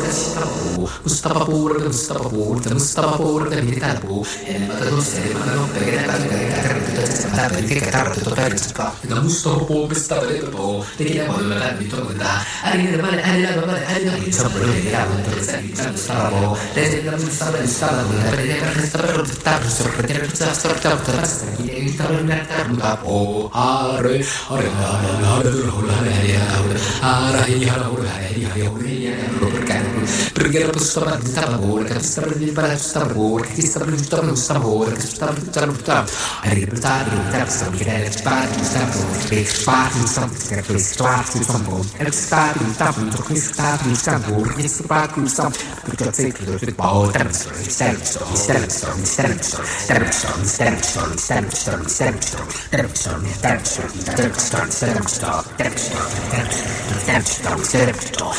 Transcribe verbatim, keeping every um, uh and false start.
Mustafa Mustafa Pur, Mustafa Pur, Mustafa Pur, Militare Pur, e il matador se ne mandano perché ne parla che la terra di tutta questa matata, di che carro tutto per il spa, da Mustafa Pur, Mustafa Pur, di che la moda la terra di tutta da, arriva da male, arriva da male, arriva da male, insomma, quello che dirà, non per essere, Mustafa Pur, le la Mustafa Mustafa Pur, per vedere sta per portare su per dire tutta la storia tutta la storia, che il tavolo in terra Pur, are, are, are, perché la postura di lavoro, che sta per il palazzo lavoro, che sta per il torno lavoro, che sta per il torno lavoro, a riportare il terzo, che è spazio, stato, che spazio, stato, che è spazio, stato, è spazio, stato, che spazio, stato, che spazio, stato, perché sei che il pao, terzo, il terzo, il terzo, il terzo, terzo, il terzo, il terzo, il terzo, terzo, il terzo, il terzo, il terzo, il terzo, terzo, terzo, terzo, terzo,